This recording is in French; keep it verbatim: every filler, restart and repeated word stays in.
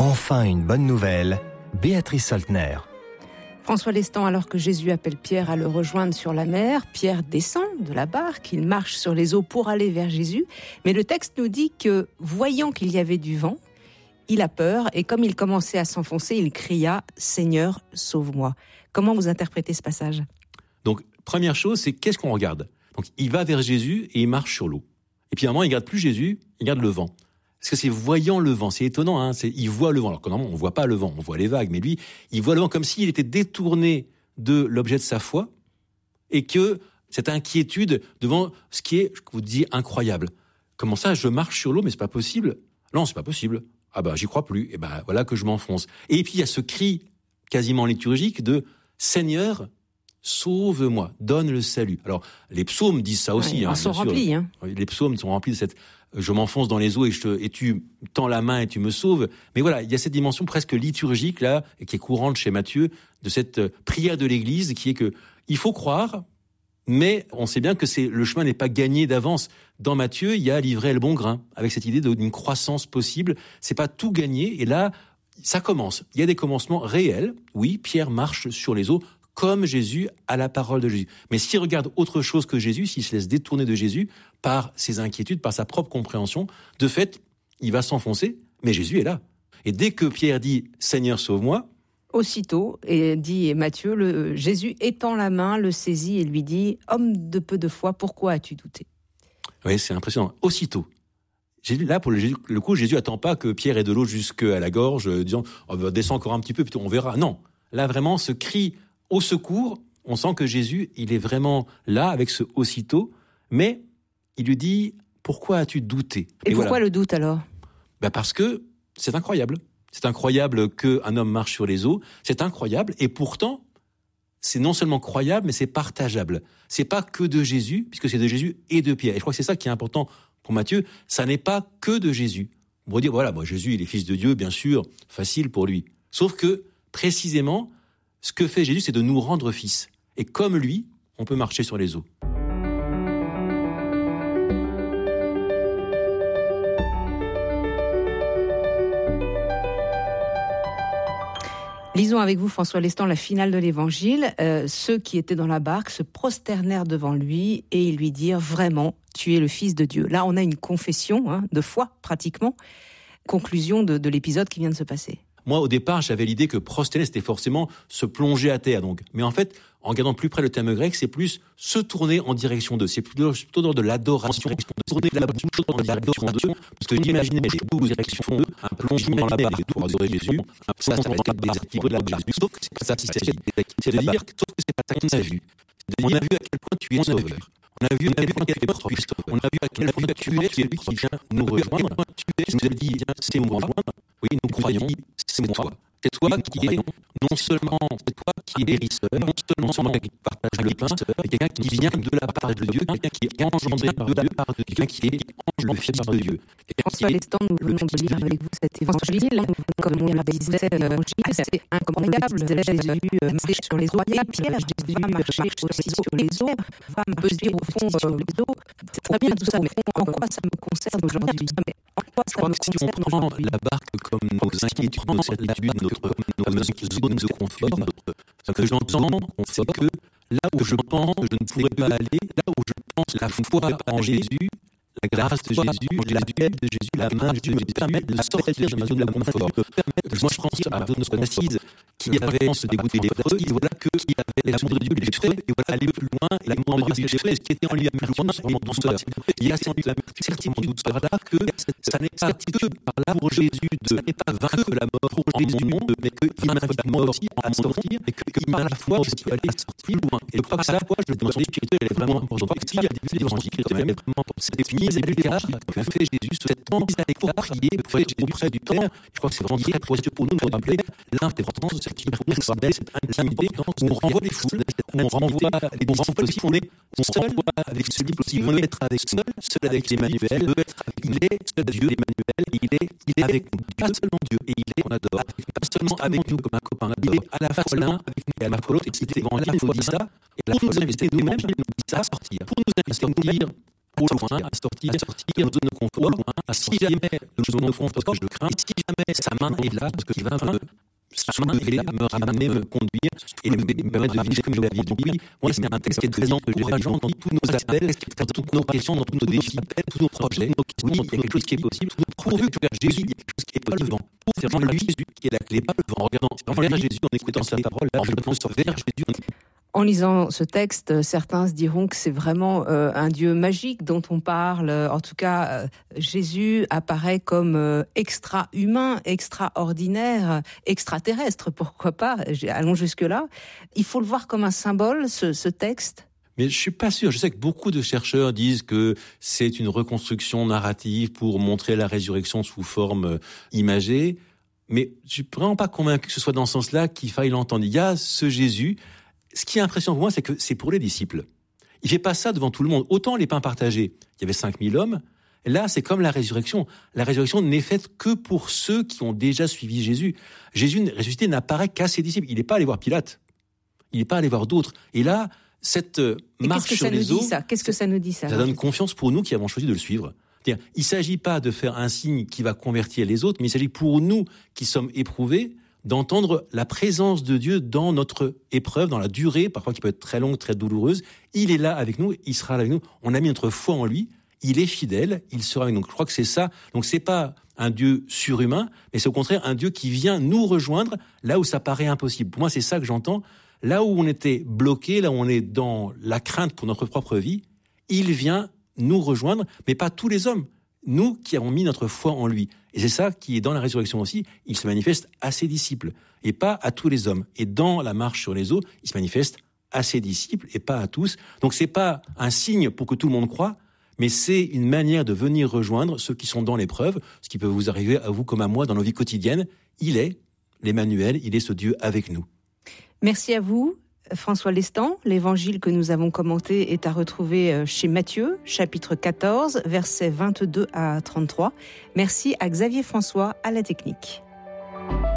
Enfin une bonne nouvelle, Béatrice Saltner. François Lestan, alors que Jésus appelle Pierre à le rejoindre sur la mer, Pierre descend de la barque, il marche sur les eaux pour aller vers Jésus. Mais le texte nous dit que, voyant qu'il y avait du vent, il a peur et comme il commençait à s'enfoncer, il cria « Seigneur, sauve-moi ». Comment vous interprétez ce passage ? Donc, première chose, c'est qu'est-ce qu'on regarde ? Donc, il va vers Jésus et il marche sur l'eau. Et puis, à un moment, il ne regarde plus Jésus, il regarde le vent. Parce que c'est voyant le vent, c'est étonnant, hein, c'est, il voit le vent. Alors que normalement, on ne voit pas le vent, on voit les vagues. Mais lui, il voit le vent comme s'il était détourné de l'objet de sa foi et que cette inquiétude devant ce qui est, je vous dis, incroyable. Comment ça, je marche sur l'eau, mais c'est pas possible ? Non, c'est pas possible. Ah ben, j'y crois plus. Et ben, voilà que je m'enfonce. Et puis, il y a ce cri quasiment liturgique de « Seigneur, sauve-moi, donne le salut ». Alors, les psaumes disent ça aussi. Ouais, hein, ils sont remplis. Hein. Les psaumes sont remplis de cette « je m'enfonce dans les eaux et, je te, et tu tends la main et tu me sauves ». Mais voilà, il y a cette dimension presque liturgique, là, et qui est courante chez Matthieu, de cette prière de l'Église, qui est que il faut croire, mais on sait bien que c'est, le chemin n'est pas gagné d'avance. Dans Matthieu, il y a livré le bon grain, avec cette idée d'une croissance possible. C'est pas tout gagné, et là, ça commence. Il y a des commencements réels. Oui, Pierre marche sur les eaux, comme Jésus à la parole de Jésus. Mais s'il regarde autre chose que Jésus, s'il se laisse détourner de Jésus par ses inquiétudes, par sa propre compréhension, de fait, il va s'enfoncer, mais Jésus est là. Et dès que Pierre dit « Seigneur, sauve-moi », aussitôt, et dit Matthieu, le, Jésus étend la main, le saisit et lui dit « Homme de peu de foi, pourquoi as-tu douté ?» Oui, c'est impressionnant. Aussitôt. Jésus, là, pour le, le coup, Jésus attend pas que Pierre ait de l'eau jusqu'à la gorge, euh, disant oh, « Descends encore un petit peu, puis on verra ». Non, là, vraiment, ce cri au secours, on sent que Jésus, il est vraiment là, avec ce « aussitôt », mais il lui dit « Pourquoi as-tu douté ?» Et, et pourquoi voilà. le doute alors ? Ben parce que c'est incroyable. C'est incroyable qu'un homme marche sur les eaux. C'est incroyable. Et pourtant, c'est non seulement croyable, mais c'est partageable. C'est pas que de Jésus, puisque c'est de Jésus et de Pierre. Et je crois que c'est ça qui est important pour Matthieu. Ça n'est pas que de Jésus. On pourrait dire, voilà, bon, Jésus, il est fils de Dieu, bien sûr, facile pour lui. Sauf que, précisément, ce que fait Jésus, c'est de nous rendre fils. Et comme lui, on peut marcher sur les eaux. Lisons avec vous, François Lestan, la finale de l'Évangile. Euh, ceux qui étaient dans la barque se prosternèrent devant lui et ils lui dirent « Vraiment, tu es le Fils de Dieu ». Là, on a une confession hein, de foi, pratiquement. Conclusion de, de l'épisode qui vient de se passer. Moi, au départ, j'avais l'idée que prosterner, c'était forcément se plonger à terre. Donc. Mais en fait, en regardant plus près le terme grec, c'est plus se tourner en direction d'eux. C'est plutôt, plutôt dans de l'adoration, de tourner la bouche en direction d'eux. Parce que imaginez les bouches en direction d'eux, un plongement dans la barque pour adorer Jésus, ça, ça va être des articles de Jésus. Sauf que c'est pas ça qu'il s'agit. C'est de dire, sauf que c'est pas ça qu'on a vu. On a vu à quel point tu es sauveur. On a vu à quel point tu es proche. On a vu à quel point tu es celui qui vient nous rejoindre. Tu nous as dit, c'est moi. Oui, nous croyons, c'est moi. C'est toi qui es non seulement, c'est toi qui es guérisseur, non seulement celui qui partage le pain, mais quelqu'un qui vient de la part de Dieu, quelqu'un qui est engendré de la part de Dieu, quelqu'un qui est le Fils de Dieu. François Lestan, nous venons de lire avec vous cet évangile, comme on le disait, assez incroyable. Jésus marche sur les eaux, et Pierre, Jésus marche aussi sur les eaux. On peut se dire au fond, les eaux, c'est très bien tout ça, mais en quoi ça me concerne aujourd'hui ? Je crois que si on prend la barque comme nos inquiétudes, nos certitudes, notre, notre zone de confort, ce que j'entends, c'est que là où je pense que je ne pourrais pas aller, là où je pense la foi en Jésus, la grâce de Jésus, l'aide de Jésus, la main de Jésus me permet de sortir de ma zone de confort. Moi, je pense à la zone assise qui avait ce dégoûté des lépreux, et voilà que qui avait l'amour de Dieu, les frais, et voilà aller plus loin, l'amour de Dieu, les frais, ce qui était en lui plus loin, c'est vraiment douceur. Il y a cette douceur là que ça n'est pas que par là pour Jésus de vaincre la mort pour Jésus du monde, mais qu'il m'invite la mort aussi à sortir, et qu'il à la fois je peux aller plus loin. Et je crois que ça, je demande spirituelle, elle est vraiment importante. S'il y a des évangiles qui sont vraiment importants, c'est définir mise à l'écart que fait Jésus, cette mise à l'écart pour prier, pour prier auprès du Père. Je crois que c'est vraiment très précieux pour nous de rappeler l'importance de cette prière, cette intimité, où on renvoie les foules, où on renvoie les disciples aussi, on est seul avec celui qui veut être avec seul, seul avec Emmanuel, veut être avec il est seul Dieu, Emmanuel, il est, il est avec nous, pas seulement Dieu, et il est, on adore, pas seulement avec nous comme un copain, il est à la fois l'un avec nous et à la fois l'autre, et c'était l'évangile, il faut dire ça, et à la fois l'inviter nous-mêmes, il nous dit ça, sortir, pour nous inviter à dire au loin, à sortir, à sortir de notre zone de confort, à si jamais nous zone de confort parce que je le crains, si jamais sa main est là parce qu'il va me soulever, me ramener, me conduire et me permettre de vivre comme je l'ai vécu. Donc oui, moi c'est un texte qui est très encourageant dans tous nos appels, dans toutes nos questions, dans tous nos défis, tous nos projets. Oui, il y a quelque chose qui est possible. Pourvu que vers Jésus, il y a quelque chose qui est pas le vent. C'est vraiment lui Jésus qui est la clé, pas le vent. En regardant vers Jésus, en écoutant sa parole, là, je pense vers Jésus. En lisant ce texte, certains se diront que c'est vraiment euh, un Dieu magique dont on parle. En tout cas, euh, Jésus apparaît comme euh, extra-humain, extraordinaire, extraterrestre, pourquoi pas, allons jusque-là. Il faut le voir comme un symbole, ce, ce texte. Mais je suis pas sûr. Je sais que beaucoup de chercheurs disent que c'est une reconstruction narrative pour montrer la résurrection sous forme imagée. Mais je suis vraiment pas convaincu que ce soit dans ce sens-là qu'il faille l'entendre. Il y a ce Jésus. Ce qui est impressionnant pour moi, c'est que c'est pour les disciples. Il fait pas ça devant tout le monde. Autant les pains partagés, il y avait cinq mille hommes. Là, c'est comme la résurrection. La résurrection n'est faite que pour ceux qui ont déjà suivi Jésus. Jésus ressuscité n'apparaît qu'à ses disciples. Il n'est pas allé voir Pilate. Il n'est pas allé voir d'autres. Et là, cette Et marche sur les eaux, ça qu'est-ce que ça nous dit ça Ça donne confiance pour nous qui avons choisi de le suivre. C'est-à-dire, il ne s'agit pas de faire un signe qui va convertir les autres, mais il s'agit pour nous qui sommes éprouvés d'entendre la présence de Dieu dans notre épreuve, dans la durée, parfois qui peut être très longue, très douloureuse. Il est là avec nous, il sera là avec nous. On a mis notre foi en lui, il est fidèle, il sera avec nous. Donc, je crois que c'est ça. Donc c'est pas un Dieu surhumain, mais c'est au contraire un Dieu qui vient nous rejoindre là où ça paraît impossible. Pour moi, c'est ça que j'entends. Là où on était bloqué, là où on est dans la crainte pour notre propre vie, il vient nous rejoindre, mais pas tous les hommes. Nous qui avons mis notre foi en lui. Et c'est ça qui est dans la résurrection aussi. Il se manifeste à ses disciples et pas à tous les hommes. Et dans la marche sur les eaux, il se manifeste à ses disciples et pas à tous. Donc c'est pas un signe pour que tout le monde croie, mais c'est une manière de venir rejoindre ceux qui sont dans l'épreuve, ce qui peut vous arriver à vous comme à moi dans nos vies quotidiennes. Il est l'Emmanuel, il est ce Dieu avec nous. Merci à vous. François Lestan, l'évangile que nous avons commenté est à retrouver chez Matthieu, chapitre quatorze, versets vingt-deux à trente-trois. Merci à Xavier François à la technique.